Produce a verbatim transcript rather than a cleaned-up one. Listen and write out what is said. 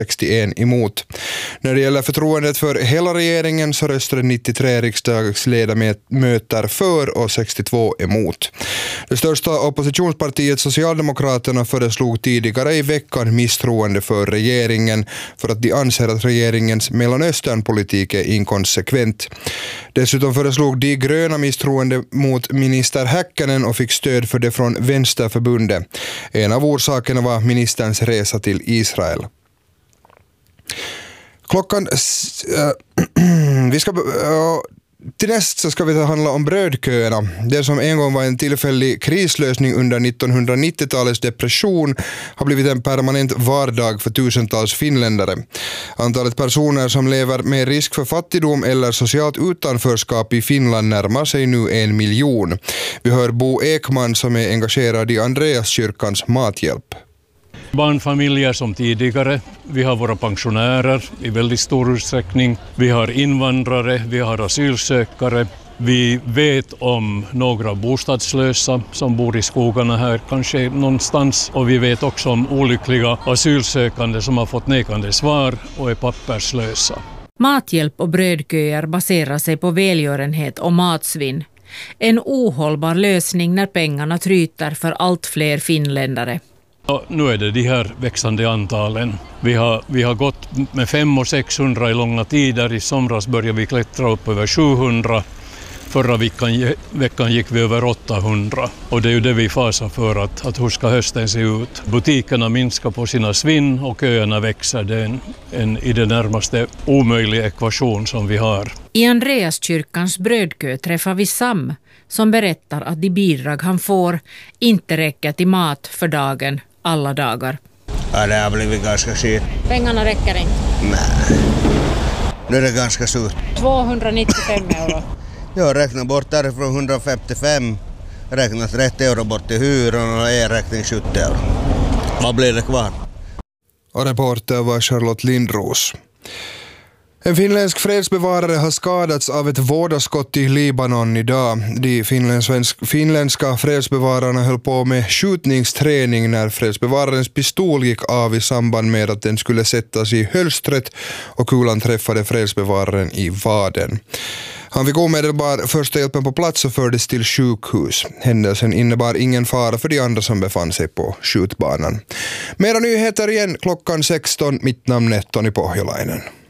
sextioen emot. När det gäller förtroendet för hela regeringen så röstade nittiotre riksdagsledamöter för och sextiotvå emot. Det största oppositionspartiet Socialdemokraterna föreslog tidigare i veckan misstroende för regeringen för att de anser att regeringens Mellanösternpolitik är inkonsekvent. Dessutom föreslog de gröna misstroende mot minister Häkkänen och fick stöd för det från Vänsterförbundet. En av orsakerna var ministerns resa till Israel. Klockan... Äh, vi ska... Äh, till näst så ska vi ta handla om brödköerna. Det som en gång var en tillfällig krislösning under nittonhundranittiotalets depression har blivit en permanent vardag för tusentals finländare. Antalet personer som lever med risk för fattigdom eller socialt utanförskap i Finland närmar sig nu en miljon. Vi hör Bo Ekman som är engagerad i Andreaskyrkans mathjälp. Barnfamiljer som tidigare, vi har våra pensionärer i väldigt stor utsträckning, vi har invandrare, vi har asylsökare, vi vet om några bostadslösa som bor i skogarna här kanske någonstans, och vi vet också om olyckliga asylsökande som har fått nekande svar och är papperslösa. Mathjälp och brödköer baserar sig på välgörenhet och matsvinn. En ohållbar lösning när pengarna tryter för allt fler finländare. Ja, nu är det de här växande antalen. Vi har, vi har gått med fem och sexhundra i långa tider. I somras började vi klättra upp över sjuhundra. Förra veckan, veckan gick vi över åttahundra. Och det är ju det vi fasar för, att, att hur ska hösten se ut. Butikerna minskar på sina svinn och köerna växer. Det är en, en i det närmaste omöjlig ekvation som vi har. I Andreaskyrkans brödkö träffar vi Sam som berättar att de bidrag han får inte räcker till mat för dagen alla dagar. Ja, det har blivit ganska skit. Pengarna räcker inte? Nej. Nu är det ganska surt. tvåhundranittiofem euro. Jag räknar bort därifrån hundrafemtiofem. Räknar trettio euro bort till hyran och e-räkning sjuttio euro. Vad blir det kvar? Och reporter var Charlotte Lindros. En finländsk fredsbevarare har skadats av ett vådaskott i Libanon idag. De finländska fredsbevararna höll på med skjutningsträning när fredsbevararens pistol gick av i samband med att den skulle sättas i hölstret och kulan träffade fredsbevararen i vaden. Han fick omedelbar första hjälpen på plats och fördes till sjukhus. Händelsen innebar ingen fara för de andra som befann sig på skjutbanan. Mera nyheter igen klockan sexton. Mitt namn är Toni Pohjolainen.